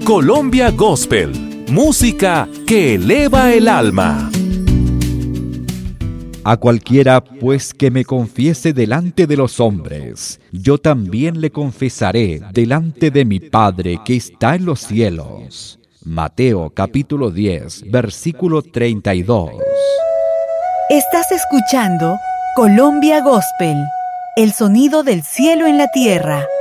Colombia Gospel, música que eleva el alma. A cualquiera, pues, que me confiese delante de los hombres, yo también le confesaré delante de mi Padre que está en los cielos. Mateo capítulo 10, versículo 32. Estás escuchando Colombia Gospel, el sonido del cielo en la tierra.